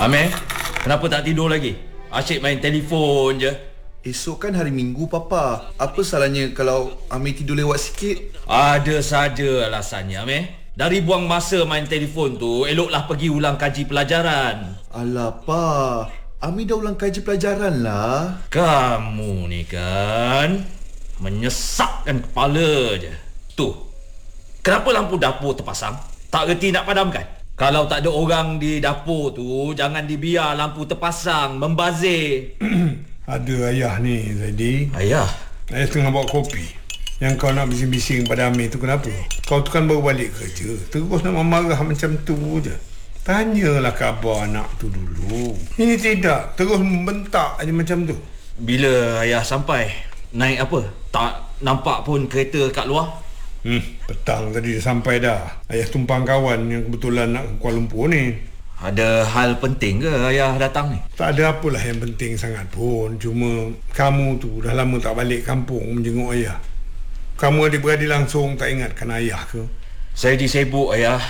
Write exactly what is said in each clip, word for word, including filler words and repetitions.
Amir, kenapa tak tidur lagi? Asyik main telefon je. Esok kan hari Minggu, Papa. Apa salahnya kalau Amir tidur lewat sikit? Ada saja alasannya, Amir. Dari buang masa main telefon tu, eloklah pergi ulang kaji pelajaran. Alah, Pa. Amir dah ulang kaji pelajaran lah. Kamu ni kan menyesakkan kepala je. Tu, kenapa lampu dapur terpasang? Tak reti nak padamkan? Kalau tak ada orang di dapur tu, jangan dibiar lampu terpasang, membazir. Ada ayah ni, Zaidi. Ayah? Ayah tengah bawa kopi. Yang kau nak bising-bising pada Amir tu kenapa? Kau tu kan baru balik kerja. Terus nak marah macam tu je. Tanyalah khabar anak tu dulu. Ini tidak. Terus membentak aja macam tu. Bila ayah sampai? Naik apa? Tak nampak pun kereta kat luar? Hmm, petang tadi dia sampai dah. Ayah tumpang kawan yang kebetulan nak ke Kuala Lumpur ni. Ada hal penting ke ayah datang ni? Tak ada apalah yang penting sangat pun. Cuma kamu tu dah lama tak balik kampung menjenguk ayah. Kamu adik-beradik langsung tak ingatkan ayah ke? Saya disibuk ayah.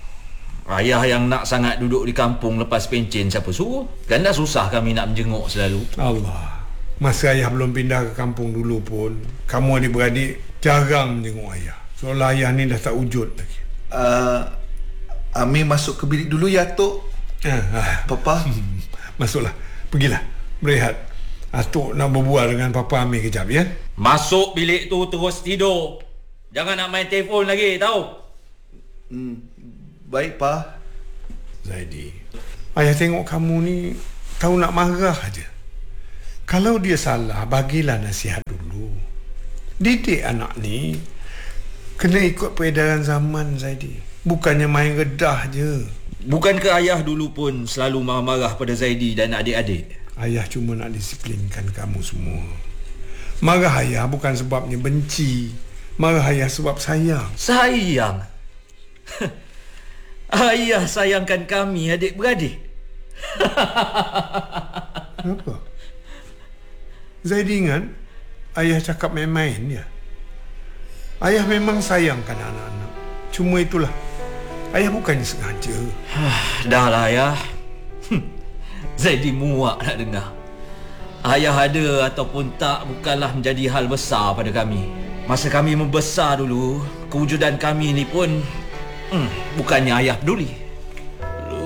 Ayah yang nak sangat duduk di kampung lepas pencen siapa suruh? Kan dah susah kami nak menjenguk selalu. Allah. Masa ayah belum pindah ke kampung dulu pun, kamu adik-beradik jarang menjenguk ayah. Seolah ayah ni dah tak wujud lagi. Uh, Amir masuk ke bilik dulu ya, Tok. Ah, ah. Papa. Masuklah. Pergilah. Berehat. Atuk nak berbual dengan Papa Amir kejap ya. Masuk bilik tu terus tidur. Jangan nak main telefon lagi, tahu? Hmm, baik, Pa. Zaidi, ayah tengok kamu ni tahu nak marah aja. Kalau dia salah, bagilah nasihat dulu. Didik anak ni kena ikut peredaran zaman, Zaidi. Bukannya main redah je. Bukankah ayah dulu pun selalu marah-marah pada Zaidi dan adik-adik? Ayah cuma nak disiplinkan kamu semua. Marah ayah bukan sebabnya benci. Marah ayah sebab sayang. Sayang? Ayah sayangkan kami adik-beradik. Kenapa? Zaidi ingat ayah cakap main-main dia. Ayah memang sayangkan anak-anak. Cuma itulah, ayah bukannya sengaja. Dah lah ayah. Zaidi muak nak dengar. Ayah ada ataupun tak bukanlah menjadi hal besar pada kami. Masa kami membesar dulu, kewujudan kami ni pun hmm, bukannya ayah peduli.